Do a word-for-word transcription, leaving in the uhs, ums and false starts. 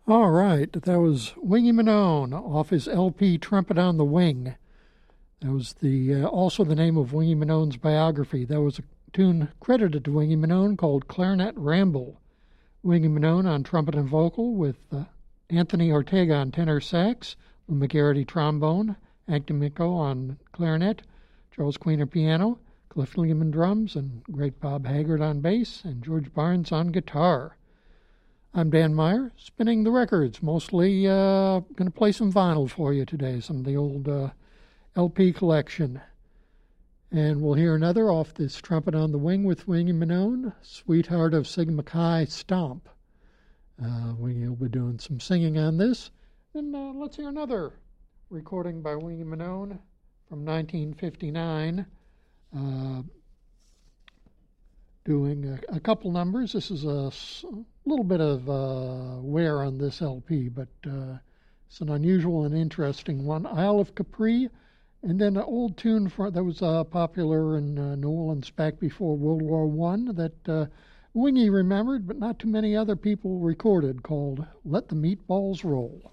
All right, that was Wingy Manone off his L P Trumpet on the Wing. That was the uh, also the name of Wingy Manone's biography. That was a tune credited to Wingy Manone called Clarinet Ramble. Wingy Manone on trumpet and vocal with uh, Anthony Ortega on tenor sax, Lou McGarity trombone, Hank D'Amico on clarinet, Charles Queener piano, Cliff Lehman drums, and great Bob Haggart on bass, and George Barnes on guitar. I'm Dan Meyer, spinning the records, mostly uh, going to play some vinyl for you today, some of the old uh, L P collection. And we'll hear another off this Trumpet on the Wing with Wingy Manone, Sweetheart of Sigma Chi Stomp. Uh, we'll be doing some singing on this. And uh, let's hear another recording by Wingy Manone from nineteen fifty-nine. Uh, doing a, a couple numbers. This is a, a little bit of uh, wear on this L P, but uh, it's an unusual and interesting one. Isle of Capri, and then an old tune for, that was uh, popular in uh, New Orleans back before World War One that uh, Wingy remembered, but not too many other people recorded, called Let the Meatballs Roll.